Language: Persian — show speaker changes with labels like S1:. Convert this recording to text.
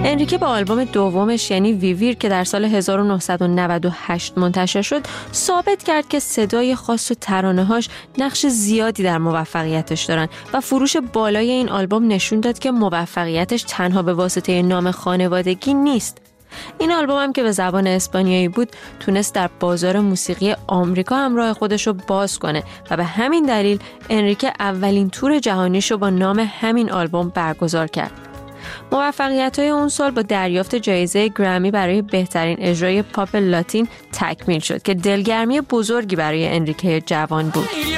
S1: انریکه با آلبوم دومش یعنی ویویر که در سال 1998 منتشر شد ثابت کرد که صدای خاص و ترانه‌هاش نقش زیادی در موفقیتش دارن و فروش بالای این آلبوم نشون داد که موفقیتش تنها به واسطه نام خانوادگی نیست. این آلبوم هم که به زبان اسپانیایی بود تونست در بازار موسیقی آمریکا هم راه خودش رو باز کنه و به همین دلیل انریکه اولین تور جهانیش رو با نام همین آلبوم برگزار کرد. موفقیت‌های اون سال با دریافت جایزه گرمی برای بهترین اجرای پاپ لاتین تکمیل شد که دلگرمی بزرگی برای انریکه جوان بود.